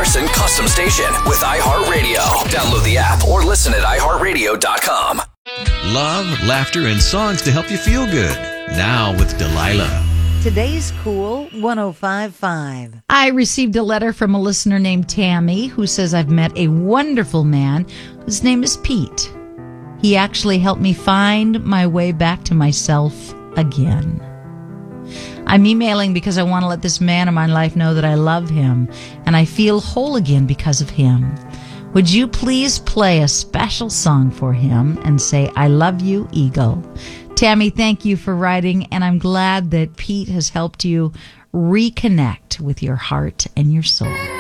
Larson custom station with iHeartRadio. Download the app or listen at iHeartRadio.com. Love, laughter, and songs to help you feel good. Now with Delilah. Today's Cool 105.5. I received a letter from a listener named Tammy who says I've met a wonderful man whose name is Pete. He actually helped me find my way back to myself again. I'm emailing because I want to let this man in my life know that I love him and I feel whole again because of him. Would you please play a special song for him and say, I love you, Eagle? Tammy, thank you for writing, and I'm glad that Pete has helped you reconnect with your heart and your soul.